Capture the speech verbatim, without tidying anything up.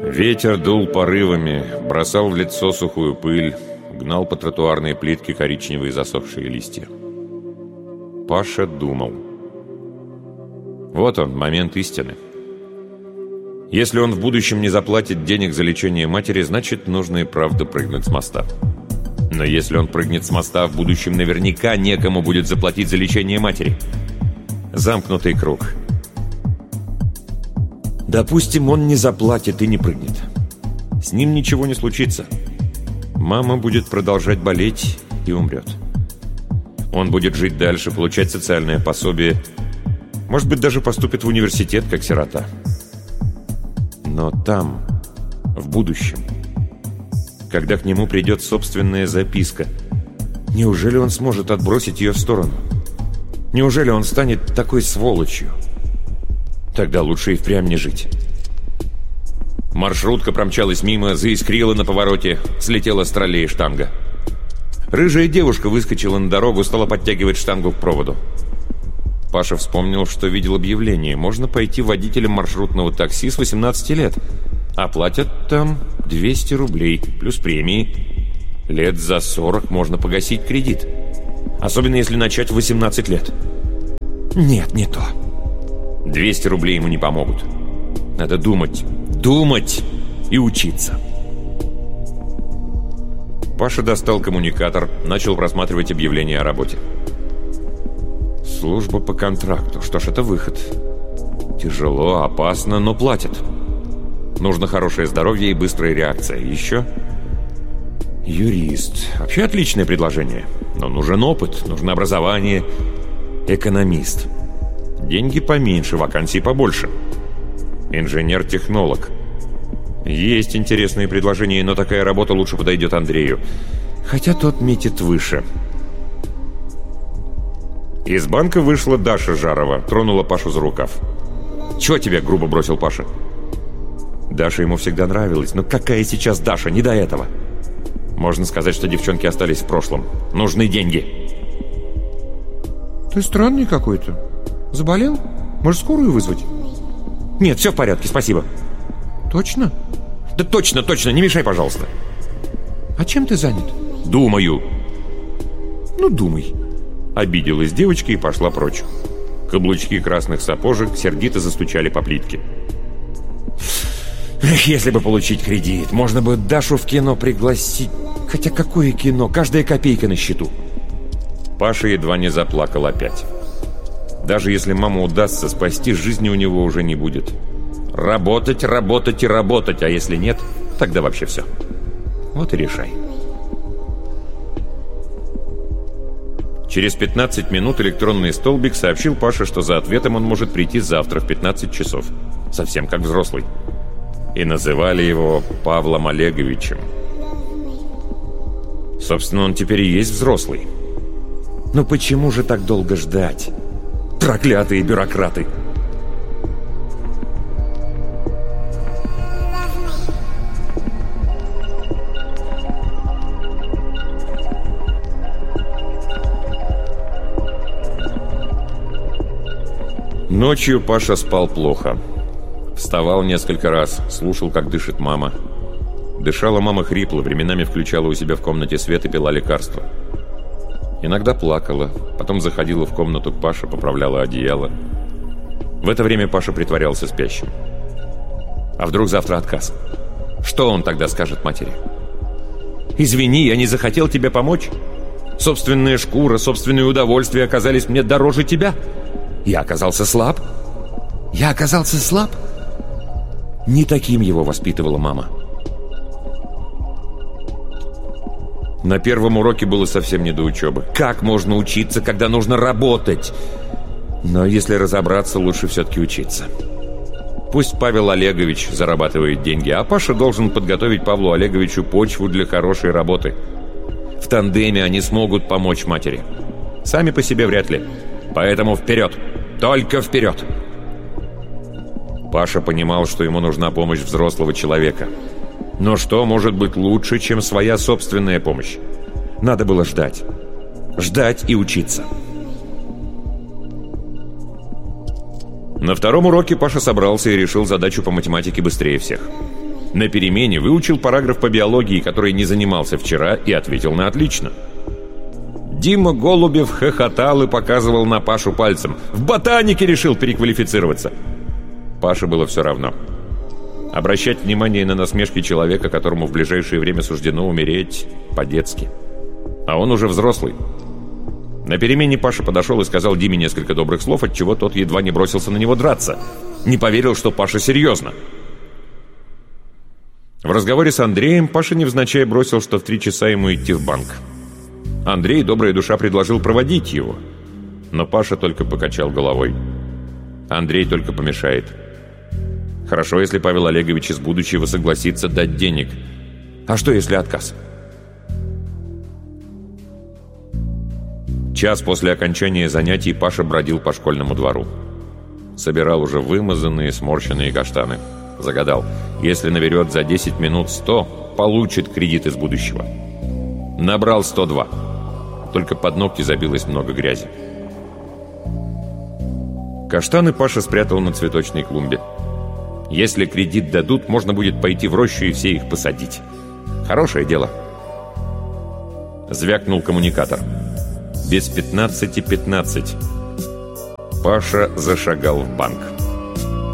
Ветер дул порывами, бросал в лицо сухую пыль, гнал по тротуарной плитке коричневые засохшие листья. Паша думал. Вот он, момент истины. Если он в будущем не заплатит денег за лечение матери, значит, нужно и правда прыгнуть с моста. Но если он прыгнет с моста, в будущем наверняка некому будет заплатить за лечение матери. Замкнутый круг. Допустим, он не заплатит и не прыгнет. С ним ничего не случится. Мама будет продолжать болеть и умрет. Он будет жить дальше, получать социальное пособие. Может быть, даже поступит в университет, как сирота. Но там, в будущем, когда к нему придет собственная записка, неужели он сможет отбросить ее в сторону? Неужели он станет такой сволочью? Тогда лучше и впрямь не жить. Маршрутка промчалась мимо, заискрила на повороте, слетела с троллея штанга. Рыжая девушка выскочила на дорогу, стала подтягивать штангу к проводу. Паша вспомнил, что видел объявление. Можно пойти водителем маршрутного такси с восемнадцати лет. А платят там двести рублей, плюс премии. Лет за сорок можно погасить кредит. Особенно если начать в восемнадцать лет. Нет, не то. двести рублей ему не помогут. Надо думать, думать и учиться. Паша достал коммуникатор, начал просматривать объявления о работе. Служба по контракту. Что ж, это выход. Тяжело, опасно, но платят. Нужно хорошее здоровье и быстрая реакция. Еще юрист. Вообще отличное предложение. Но нужен опыт, нужно образование. Экономист. Деньги поменьше, вакансий побольше. Инженер-технолог. Есть интересные предложения, но такая работа лучше подойдет Андрею. Хотя тот метит выше. Из банка вышла Даша Жарова, тронула Пашу за рукав. «Чего тебе?» — грубо бросил Паша. Даша ему всегда нравилась, но какая сейчас Даша? Не до этого. Можно сказать, что девчонки остались в прошлом. Нужны деньги. Ты странный какой-то. Заболел? Может, скорую вызвать? Нет, все в порядке, спасибо. Точно? Да точно, точно, не мешай, пожалуйста. А чем ты занят? Думаю. Ну, думай. Обиделась девочка и пошла прочь. Каблучки красных сапожек сердито застучали по плитке. Эх, если бы получить кредит, можно бы Дашу в кино пригласить. Хотя какое кино? Каждая копейка на счету. Паша едва не заплакал опять. Даже если маму удастся спасти, жизни у него уже не будет. Работать, работать и работать, а если нет, тогда вообще все. Вот и решай. Через пятнадцать минут электронный столбик сообщил Паше, что за ответом он может прийти завтра в пятнадцать часов. Совсем как взрослый. И называли его Павлом Олеговичем. Собственно, он теперь и есть взрослый. Но почему же так долго ждать? Проклятые бюрократы! Ночью Паша спал плохо. Вставал несколько раз, слушал, как дышит мама. Дышала мама хрипло, временами включала у себя в комнате свет и пила лекарства. Иногда плакала, потом заходила в комнату к Паше, поправляла одеяло. В это время Паша притворялся спящим. А вдруг завтра отказ? Что он тогда скажет матери? «Извини, я не захотел тебе помочь. Собственная шкура, собственные удовольствия оказались мне дороже тебя. Я оказался слаб. Я оказался слаб». Не таким его воспитывала мама. На первом уроке было совсем не до учебы. Как можно учиться, когда нужно работать? Но если разобраться, лучше все-таки учиться. Пусть Павел Олегович зарабатывает деньги, а Паша должен подготовить Павлу Олеговичу почву для хорошей работы. В тандеме они смогут помочь матери. Сами по себе вряд ли. Поэтому вперед! Только вперед! Паша понимал, что ему нужна помощь взрослого человека. Но что может быть лучше, чем своя собственная помощь? Надо было ждать. Ждать и учиться. На втором уроке Паша собрался и решил задачу по математике быстрее всех. На перемене выучил параграф по биологии, который не занимался вчера, и ответил на отлично. Дима Голубев хохотал и показывал на Пашу пальцем. В ботанике решил переквалифицироваться. Паше было все равно. Обращать внимание на насмешки человека, которому в ближайшее время суждено умереть, по-детски. А он уже взрослый. На перемене Паша подошел и сказал Диме несколько добрых слов, отчего тот едва не бросился на него драться. Не поверил, что Паша серьезно. В разговоре с Андреем Паша невзначай бросил, что в три часа ему идти в банк. Андрей, добрая душа, предложил проводить его. Но Паша только покачал головой. Андрей только помешает. Хорошо, если Павел Олегович из будущего согласится дать денег. А что, если отказ? Час после окончания занятий Паша бродил по школьному двору. Собирал уже вымазанные, сморщенные каштаны. Загадал, если наберет за десять минут сто, получит кредит из будущего. Набрал сто два. Только под ногти забилось много грязи. Каштаны Паша спрятал на цветочной клумбе. Если кредит дадут, можно будет пойти в рощу и все их посадить. Хорошее дело. Звякнул коммуникатор. Без пятнадцати пятнадцать. Паша зашагал в банк.